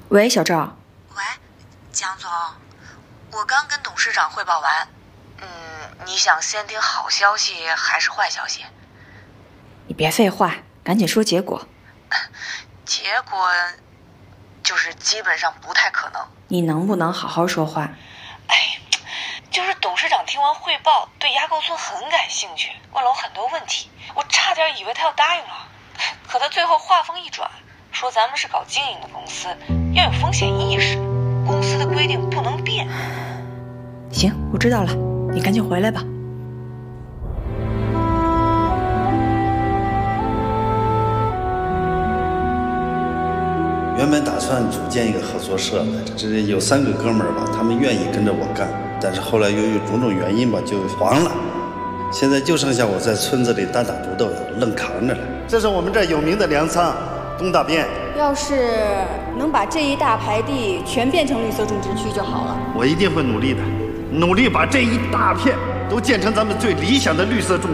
喂，小赵。 喂，江总，我刚跟董事长汇报完。你想先听好消息还是坏消息？ 你别废话，赶紧说结果。 结果就是基本上不太可能。 你能不能好好说话？ 就是董事长听完汇报，对牙膏村很感兴趣，问了我很多问题，我差点以为他要答应了，可他最后话锋一转，说咱们是搞经营的公司，要有风险意识，公司的规定不能变。 行，我知道了，你赶紧回来吧。 原本打算组建一个合作社来着，这有3个哥们儿吧，他们愿意跟着我干，但是后来由于种种原因吧，就黄了。现在就剩下我在村子里单打独斗，愣扛着了。这是我们这有名的粮仓东大边， 要是能把这一大排地全变成绿色种植区就好了。 我一定会努力的，努力把这一大片都建成咱们最理想的绿色种